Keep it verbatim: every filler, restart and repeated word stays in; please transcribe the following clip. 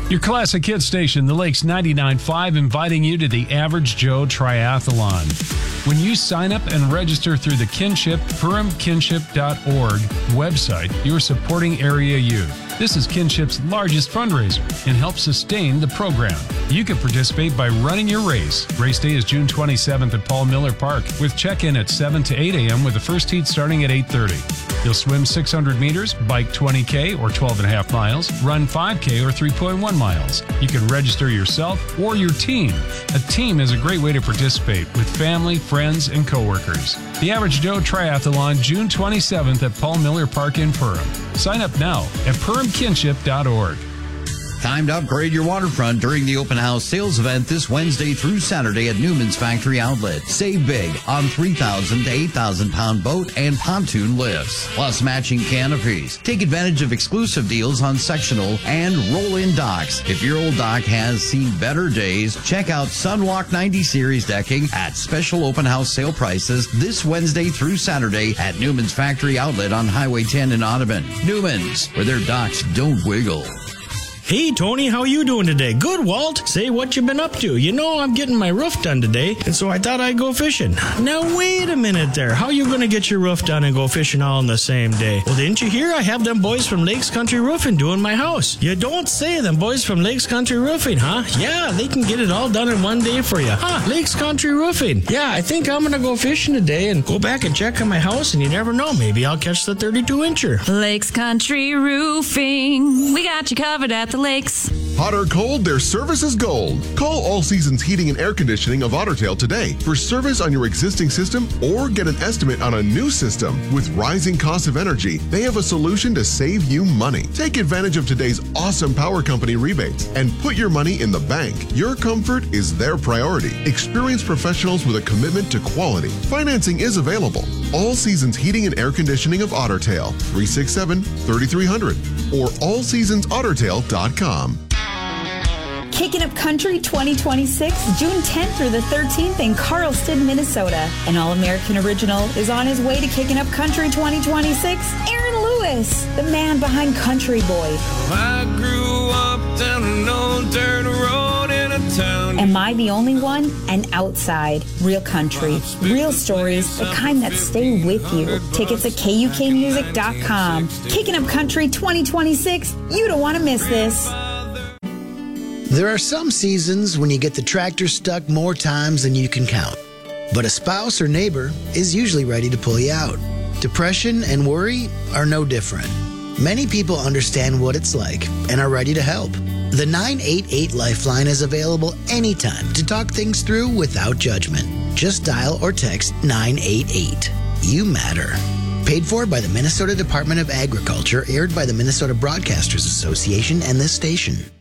Your classic hit station, the Lakes ninety-nine point five, inviting you to the Average Joe Triathlon. When you sign up and register through the Kinship, Purim Kinship dot org website, you are supporting area youth. This is Kinship's largest fundraiser and helps sustain the program. You can participate by running your race. Race day is June twenty-seventh at Paul Miller Park, with check-in at seven to eight a.m. with the first heat starting at eight thirty. You'll swim six hundred meters, bike twenty K or twelve and a half miles, run five K or three point one miles. You can register yourself or your team. A team is a great way to participate with family, friends, and coworkers. The Average Joe Triathlon, June twenty-seventh at Paul Miller Park in Purim. Sign up now at Purim Kinship dot org. Time to upgrade your waterfront during the open house sales event this Wednesday through Saturday at Newman's Factory Outlet. Save big on three thousand to eight thousand pound boat and pontoon lifts, plus matching canopies. Take advantage of exclusive deals on sectional and roll-in docks. If your old dock has seen better days, check out Sunwalk ninety Series decking at special open house sale prices this Wednesday through Saturday at Newman's Factory Outlet on Highway ten in Audubon. Newman's, where their docks don't wiggle. Hey, Tony, how you doing today? Good, Walt. Say what you been up to. You know I'm getting my roof done today, and so I thought I'd go fishing. Now, wait a minute there. How you going to get your roof done and go fishing all in the same day? Well, didn't you hear I have them boys from Lakes Country Roofing doing my house? You don't say, them boys from Lakes Country Roofing, huh? Yeah, they can get it all done in one day for you. Huh, Lakes Country Roofing. Yeah, I think I'm going to go fishing today and go back and check on my house, and you never know. Maybe I'll catch the thirty-two incher. Lakes Country Roofing. We got you covered at the lakes. Hot or cold, their service is gold. Call All Seasons Heating and Air Conditioning of Otter Tail today for service on your existing system or get an estimate on a new system. With rising costs of energy, they have a solution to save you money. Take advantage of today's awesome power company rebates and put your money in the bank. Your comfort is their priority. Experienced professionals with a commitment to quality. Financing is available. All Seasons Heating and Air Conditioning of Otter Tail, three six seven, three three zero zero or all seasons otter tail dot com. Kicking Up Country twenty twenty-six, June tenth through the thirteenth in Carlston, Minnesota. An All-American original is on his way to Kicking Up Country twenty twenty-six. Aaron Lewis, the man behind Country Boy. I grew up down an old dirt road in a town. Am I the only one? And Outside. Real country. Real stories, the kind that stay with you. Tickets at K U K music dot com. Kicking Up Country twenty twenty-six. You don't want to miss this. There are some seasons when you get the tractor stuck more times than you can count. But a spouse or neighbor is usually ready to pull you out. Depression and worry are no different. Many people understand what it's like and are ready to help. The nine eight eight Lifeline is available anytime to talk things through without judgment. Just dial or text nine eight eight. You matter. Paid for by the Minnesota Department of Agriculture, aired by the Minnesota Broadcasters Association and this station.